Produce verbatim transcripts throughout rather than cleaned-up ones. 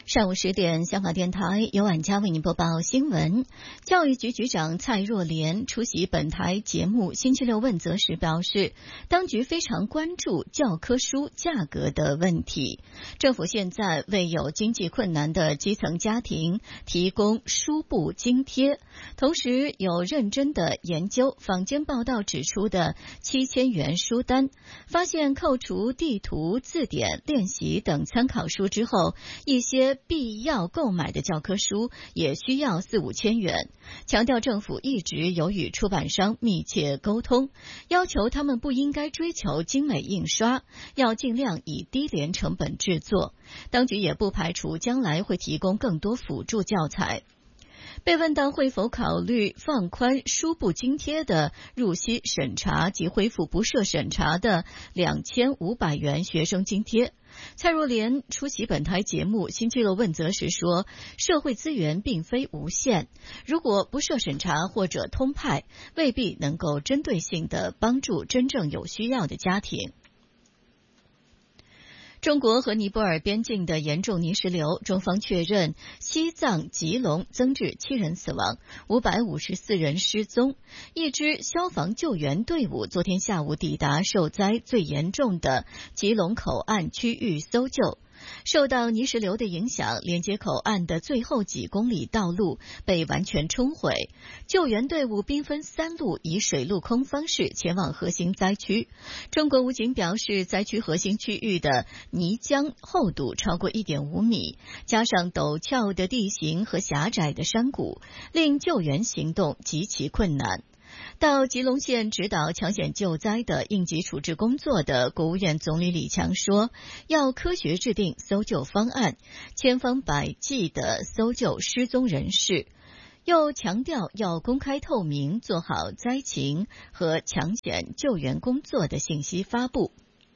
上午十点，香港电台由婉佳为您播报新闻。教育局局长蔡若莲出席本台节目星期六问责时表示，当局非常关注教科书价格的问题。政府现在为有经济困难的基层家庭提供书簿津贴，同时有认真的研究坊间报道指出的七千元书单，发现扣除地图、字典、练习等参考书之后，一些必要购买的教科书也需要四五千元，强调政府一直有与出版商密切沟通，要求他们不应该追求精美印刷，要尽量以低廉成本制作。当局也不排除将来会提供更多辅助教材。被问到会否考虑放宽书簿津贴的入息审查及恢复不设审查的两千五百元学生津贴，蔡若莲出席本台节目星期六问责时说，社会资源并非无限，如果不设审查或者通派，未必能够针对性地帮助真正有需要的家庭。中国和尼泊尔边境的严重泥石流，中方确认西藏、吉隆增至七人死亡，五百五十四人失踪。一支消防救援队伍昨天下午抵达受灾最严重的吉隆口岸区域搜救。受到泥石流的影响，连接口岸的最后几公里道路被完全冲毁。救援队伍兵分三路，以水陆空方式前往核心灾区。中国武警表示，灾区核心区域的泥浆厚度超过 一点五米，加上陡峭的地形和狭窄的山谷，令救援行动极其困难。到吉隆县指导抢险救灾的应急处置工作的国务院总理李强说，要科学制定搜救方案，千方百计地搜救失踪人士，又强调要公开透明，做好灾情和抢险救援工作的信息发布。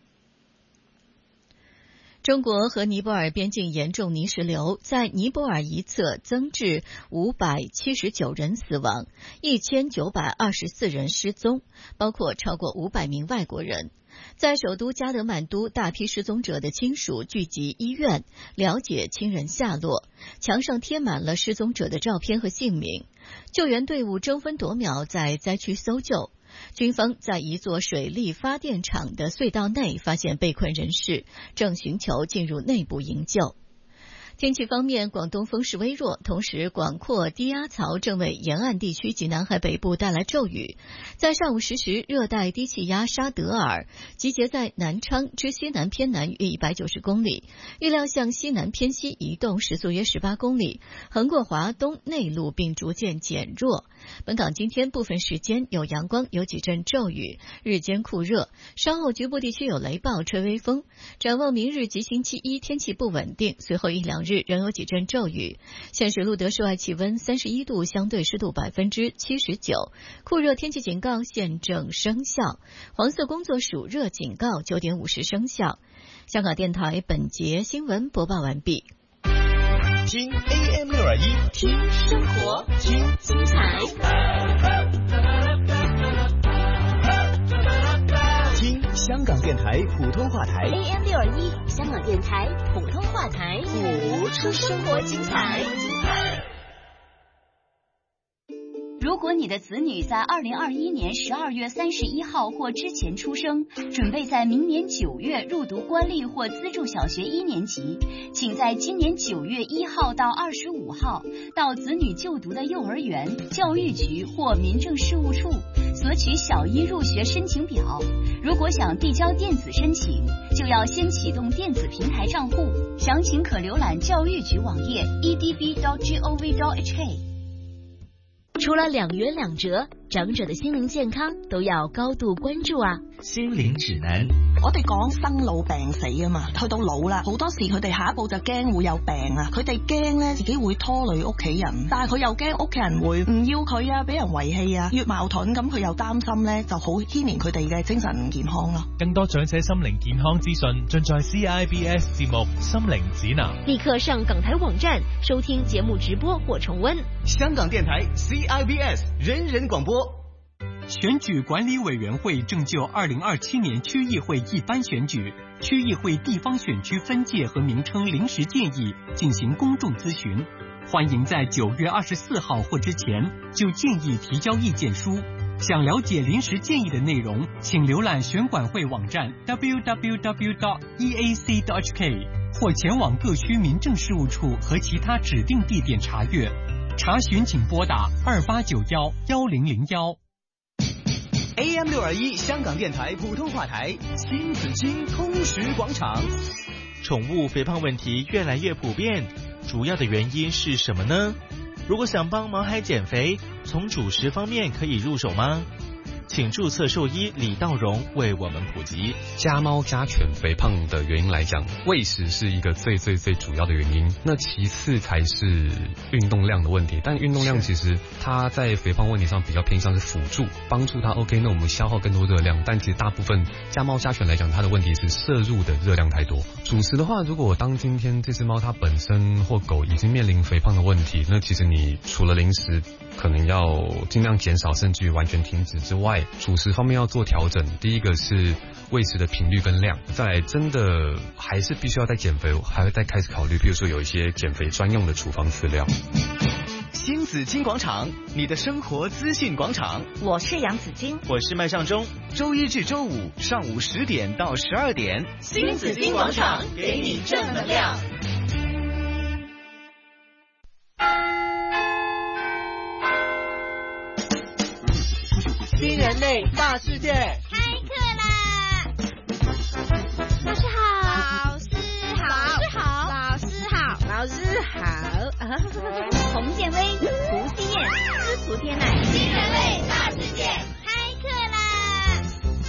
中国和尼泊尔边境严重泥石流，在尼泊尔一侧增至五百七十九人死亡，一千九百二十四人失踪，包括超过五百名外国人。在首都加德满都，大批失踪者的亲属聚集医院，了解亲人下落，墙上贴满了失踪者的照片和姓名。救援队伍争分夺秒在灾区搜救。军方在一座水力发电厂的隧道内发现被困人士，正寻求进入内部营救。天气方面，广东风势微弱，同时广阔低压槽正为沿岸地区及南海北部带来骤雨。在上午十时，热带低气压沙德尔集结在南昌之西南偏南约一百九十公里，预料向西南偏西移动，时速约十八公里，横过华东内陆并逐渐减弱。本港今天部分时间有阳光，有几阵骤雨，日间酷热，稍后局部地区有雷暴，吹微风。展望明日及星期一天气不稳定，随后一两日仍有几阵骤雨。现时录得室外气温三十一度，相对湿度百分之七十九，酷热天气警告现正生效，黄色工作暑热警告九点五十生效。香港电台本节新闻播报完毕。 听 A M 六二一， 听生活，听精彩， 听香港电台普通话台 A M 六二一，香港电台普通话台， 谱出生活精彩。 如果你的子女在二零二一年十二月三十一号或之前出生，准备在明年九月入读官立或资助小学一年级，请在今年九月一号到二十五号到子女就读的幼儿园、教育局或民政事务处索取小一入学申请表。如果想递交电子申请，就要先启动电子平台账户，详情可浏览教育局网页 e d b dot gov dot h k。 除了两元两折，長者的心靈健康都要高度關注啊！ 心靈指南， 我哋講生老病死啊嘛，去到老啦，好多時佢哋下一步就驚會有病啊，佢哋驚咧自己會拖累屋企人，但係佢又驚屋企人會唔要佢啊，俾人遺棄啊，越矛盾咁佢又擔心咧，就好牽連佢哋嘅精神健康咯。 更多長者心靈健康資訊盡在 C I B S 節目《心靈指南》， 立刻上港台網站收聽節目直播或重溫。 香港電台 C I B S 人人廣播。 选举管理委员会正就二零二七年区议会一般选举、区议会地方选区分界和名称临时建议进行公众咨询，欢迎在九月二十四号或之前就建议提交意见书。想了解临时建议的内容，请浏览选管会网站 double-u double-u double-u dot e a c dot h k 或前往各区民政事务处和其他指定地点查阅。查询请拨打二八九幺幺零零幺。 A M 六二一香港电台普通话台，新紫金通识广场。 宠物肥胖问题越来越普遍，主要的原因是什么呢？如果想帮毛孩减肥，从主食方面可以入手吗？请注册兽医李道荣为我们普及。 家猫家犬肥胖的原因来讲，喂食是一个最最最主要的原因，那其次才是运动量的问题。但运动量其实它在肥胖问题上比较偏向是辅助，帮助它 OK， 那我们消耗更多热量。但其实大部分家猫家犬来讲，它的问题是摄入的热量太多。主食的话，如果我当今天这只猫它本身或狗已经面临肥胖的问题，那其实你除了零食可能要尽量减少，甚至于完全停止之外，主食方面要做调整。第一个是喂食的频率跟量，再来真的还是必须要再减肥，还会再开始考虑，比如说有一些减肥专用的处方饲料。 新紫金广场，你的生活资讯广场。 我是杨紫金， 我是麦尚中。周一至周五上午十点到十二点， 新紫金广场给你正能量。 新人类大世界开课啦！老师好，老师好，老师好， 老师好。 洪建威、胡希燕、司徒天乃， 新人类大世界开课啦！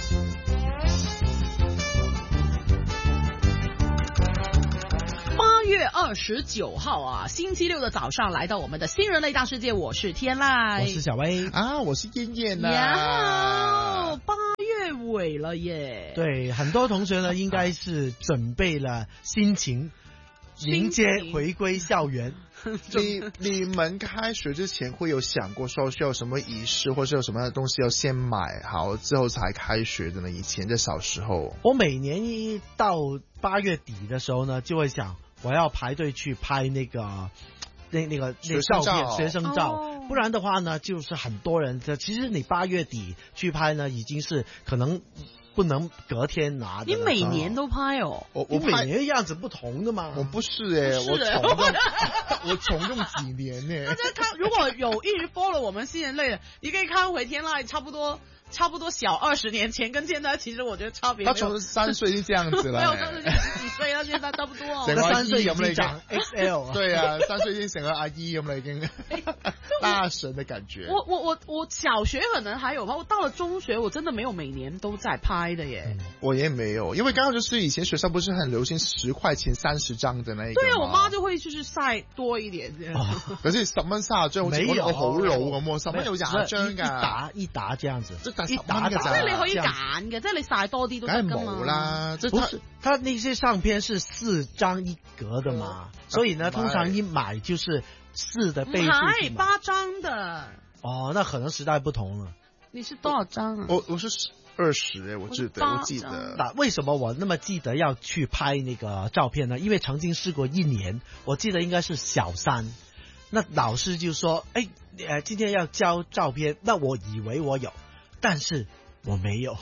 八月二十九号啊，星期六的早上来到我们的新人类大世界，我是天籁， 我是小薇啊，我是燕燕呐。 呀，八月尾了耶！ 对，很多同学呢，应该是准备了心情，迎接回归校园。 你你们开学之前会有想过说需要什么仪式，或是有什么样的东西要先买好之后才开学的呢？以前在小时候， 我每年一到八月底的时候呢，就会想我要排队去拍那个那那个那照片学生照，哦，不然的话呢，就是很多人。其实你八月底去拍呢，已经是可能不能隔天拿的。 你每年都拍哦？ 我我每年样子不同的嘛。 我不是哎，我重用我重用几年呢。 大家看，如果有一直 follow 我们新人类的，你可以看回天籁，差不多。差不多小二十年前跟现在，其实我觉得差别没有。 他从三岁就这样子了， 没有三岁就十几岁，他现在差不多哦。 那三岁已經長 X L， 對啊，三歲已經成個阿姨咁啦，已經大神的感覺。 我我我我小學可能還有吧，我到了中學，我真的沒有每年都在拍的耶。 嗯、我也沒有，因為剛好就是以前學校不是很流行十塊錢三十張的那一個。 對啊，我媽就會就是曬多一點。 哦、可是十蚊三十張， 沒有， 我好老咁喎，十蚊有廿張㗎。 一打一打這樣子。 一打嘅咋， 即係你可以揀嘅，即係你曬多啲都得噶嘛。 冇啦， 不是，它那些相片是四張一格的嘛，嗯、所以呢，通常一買就是四的倍數。 係八張的。 哦，那可能時代不同了。 你是多少張啊？ 我我是二十，我記得，我記得。 那為什麼我那麼記得要去拍那個照片呢？因為曾經試過一年，我記得應該是小三。那老師就說：“哎，呃，今天要交照片。”那我以為我有。但是我沒有，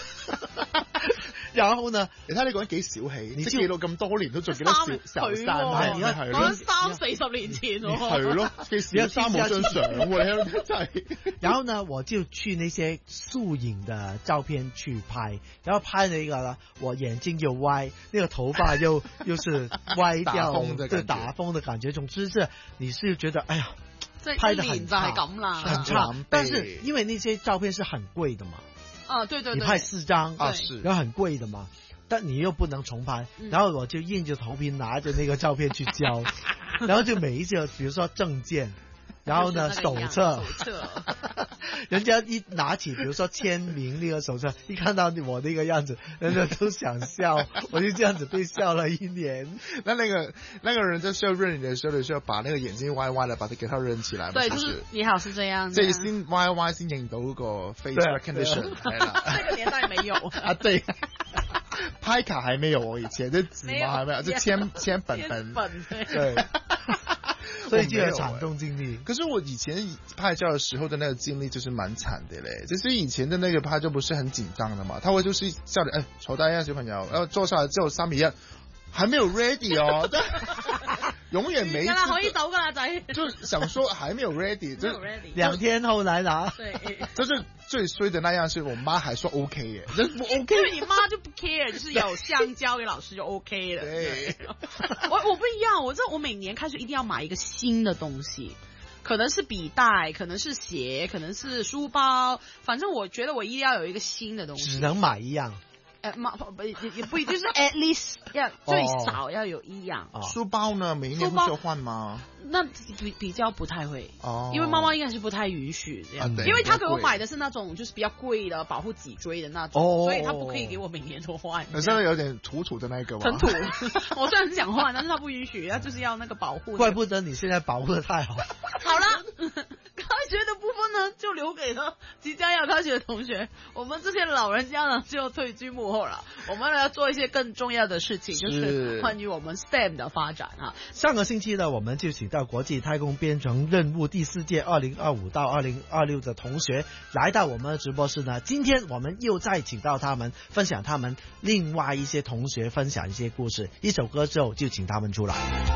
然後呢？ 你睇你講幾小氣，你記到咁多年都仲記得小小三， 係係係講三四十年前喎。 係咯，記小三冇張相喎，真係。 然後呢，我就去那些素影的照片去拍，然後拍那個呢，我眼睛又歪，那個頭髮又又是歪掉，對打風的感覺。總之是你是覺得，哎呀。拍得很差，很差，但是因為那些照片是很貴的嘛， 啊對對對， 你拍四張啊是， 然後很貴的嘛，但你又不能重拍，嗯、然後我就硬着頭皮拿着那個照片去交，然後就每一次，比如說證件， 然后呢手册， 手册， 人家一拿起，比如说签名那个手册，一看到我那个样子，人家都想笑，我就这样子被笑了一年。 那那个那个人在需要认你的时候，你需要把那个眼睛歪歪的，把它给他认起来嘛。 对，就是你好是这样。 即係先歪歪先認到個 face recognition 係啦。 那個年代沒有啊，對。拍卡還沒有，我以前就紙嘛還沒有，就簽簽本本。對。 所以就有慘動經歷。 可是我以前拍照的時候的那個經歷就是蠻慘的嘞，就是以前的那個拍照不是很緊張的嘛，他會就是叫你哎坐低啊小朋友，然後坐下來之後三比一，還沒有 ready 哦。永遠沒啦，可以走噶啦仔， 就想說還沒有 ready， 就兩天後來拿。 對，就是最衰的那樣是我媽還說 OK 耶，這不 OK， 因為你媽就不 care， 就是有香蕉給老師就 OK 了。對，我我不一樣，我這我每年開學一定要買一個新的東西，可能是筆袋，可能是鞋，可能是書包，反正我覺得我一定要有一個新的東西。 只能買一樣。 誒，不也也不一定，就是 at least 要最少要有一樣。 哦、書包呢，每一年會就換嗎？ 那比比較不太會， 哦， 因為媽媽應該是不太允許這樣，嗯、因為她給我買的是那種就是比較貴的，保護脊椎的那種，哦、所以她不可以給我每年都換。 你真的有點土土的那個嗎？ 很土，我雖然是想換，但是她不允許，她就是要那個保護、那個。 怪不得你現在保護得太好。 好了，開學的部分呢，就留給了即將要開學的同學，我們這些老人家呢就退居幕後了。我們要做一些更重要的事情，就是關於我們 S T E M 的發展啊。 上個星期呢，我們就請到國際太空編程任務第四屆二零二五到二零二六的同學來到我們的直播室呢。今天我們又再請到他們分享他們另外一些同學分享一些故事。一首歌之後就請他們出來。